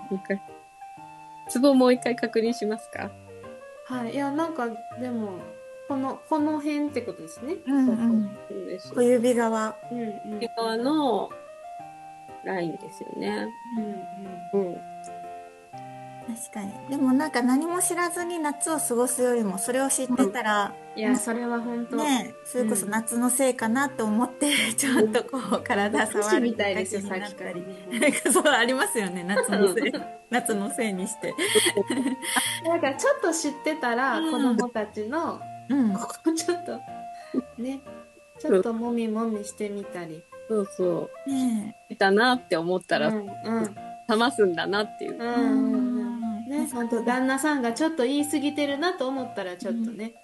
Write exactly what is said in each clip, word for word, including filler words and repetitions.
もう一回。ツボもう一回確認しますか？ はい。いや、なんか、でも、この、この辺ってことですね。 うんうん。 そうです。 小指側。 うんうん。 右側のラインですよね。 うんうん。 確かに。でもなんか何も知らずに夏を過ごすよりも、それを知ってたら、 いや、それは本当。 ねえ、それこそ夏のせいかなと思って、ちょっとこう体触るみたいですよ、 きっかけになったり。 さっきからね。 なんかそうありますよね、夏のせい。夏のせいにして。 なんかちょっと知ってたら、子供たちの、 うん。 ここちょっと、ね、ちょっともみもみしてみたり。 そうそう。 ねいたなって思ったら、 うん、うん。 冷ますんだなっていう。 うんえ。 うんうんね、 確かに本当旦那さんがちょっと言い過ぎてるなと思ったらちょっとね。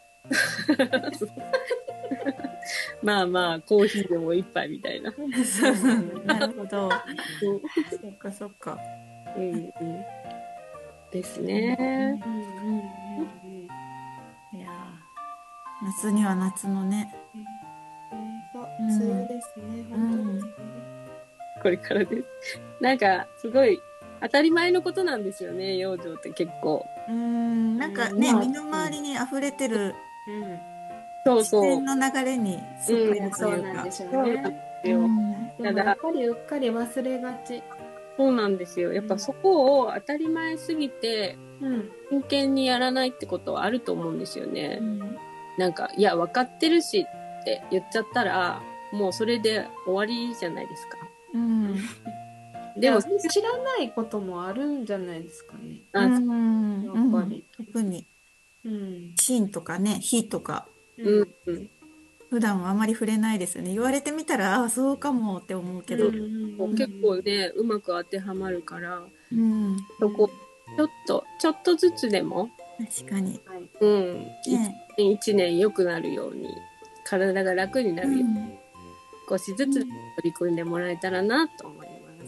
まあまあ、コーヒーでも一杯みたいな。 そうそう。なるほど。そっかそっか。 うんうん。ですね。 うんうんうんいやー夏には夏のね。 そう、 うん梅雨ですね、本当ですね。 これからです。なんか、すごい当たり前のことなんですよね、養生って結構。 うーん、なんかね、 まあ身の回りに溢れてるうん自そうそう。 然の流れにそっくりとそういうか。 なんでしょうそうなんでね。 すよ。 うんでもやっぱりうっかり忘れがち。 そうなんですよ。やっぱそこを当たり前すぎて、 うん。 真剣にやらないってことはあると思うんですよね。 うんなんか、いや、分かってるしって言っちゃったら、もうそれで終わりじゃないですか。 うんでも、 いや知らないこともあるんじゃないですかね。 うあ、 んやっぱり。 特にうん。 シーンとかね、火とか、 うん、うん。 普段はあまり触れないですよね。言われてみたら、ああ、そうかもって思うけど。 うんうんうん結構ね、うまく当てはまるから、 うん、 そこ、ちょっと、ちょっとずつでも、 確かに。 はい。 うん、 ね、 一年一年良くなるように、体が楽になるように、 うん少しずつ取り組んでもらえたらなと思います。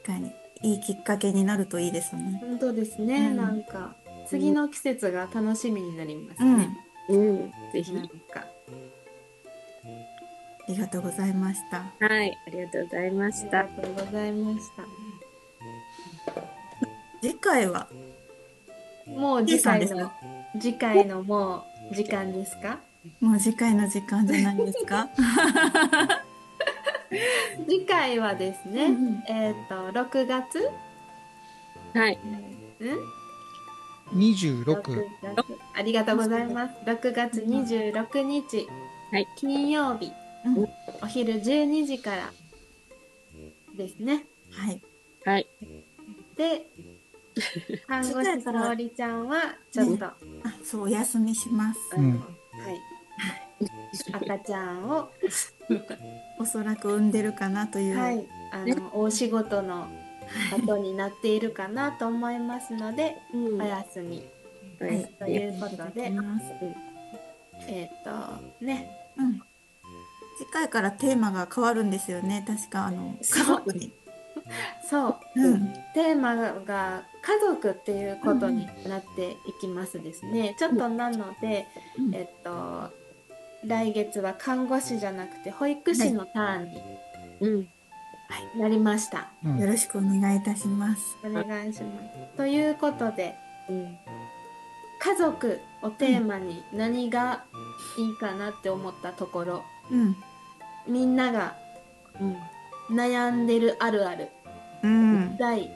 確かに。いいきっかけになるといいですね。 本当ですね。 うんなんか、次の季節が楽しみになりますうん。 ね。 うん、ぜひ。 なんか。 ありがとうございました。 はい、ありがとうございましありた。 がとうございました。 次回は、 もう次回の、次回のもう時間ですか？ もう次回の時間じゃないですか？ 次回はですね、 うんうんえっと、ろくがつはい。 んにじゅうろく。 ろくがつありがとうございます。ろくがつにじゅうろくにち、 はい金曜日、 うんお昼じゅうにじからですね。 はい。 はい。 で、看護師沙織ちゃんはちょっと、 あ、そう、お休みします。 うんあのはい、赤ちゃんを、 おそらく産んでるかなという。 はい、あの大仕事の後になっているかなと思いますので、 うんお休み、 はいということで、 いますえっとね、 うん。次回からテーマが変わるんですよね。確か、あの、家族に。 そう、 うん。 テーマが家族っていうことになっていきますですね。ちょっとなので、 うんえっと、来月は看護師じゃなくて保育士のターンにうん。 なりました。 うんよろしくお願いいたします。 お願いします。ということで、 うん。 家族をテーマに何がいいかなって思ったところ、 うん。 みんながうん。 悩んでるあるあるうん。 第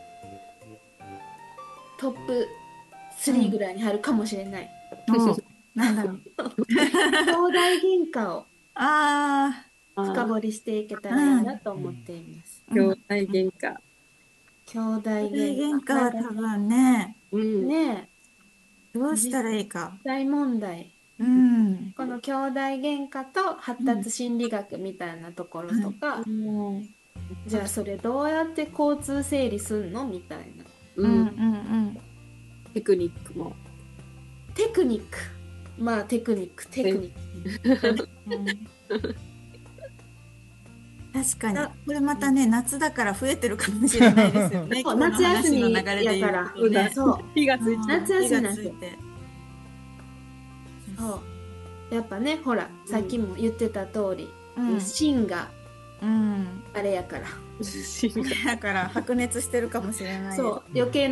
トップスリーぐらいに入るかもしれない、 もう、なんだろう。 兄弟喧嘩をあ深掘りしていけたらいいなと思っています。 あ、 兄弟喧嘩。 兄弟大喧嘩。 喧嘩は多分ね、 うん。 ねどうしたらいいか。 え、大問題。 うん。 この兄弟喧嘩と発達心理学みたいなところとか、じゃあそれどうやって交通整理すんのみたいな。 うんうんうん。 うん。 テクニックも。 テクニック。まあテクニック、テクニック。 確かに。これまたね、夏だから増えてるかもしれないですよね。 そう今日の夏休み話の流れで言うやからとね。 そう。 火がついて夏休みなん火ですよがついて。 そう。やっぱね、ほら、さっきも言ってた通り、 うん。 芯がうん。 あれやから。 る。 だから白熱してるかもしれないです。 そう。余計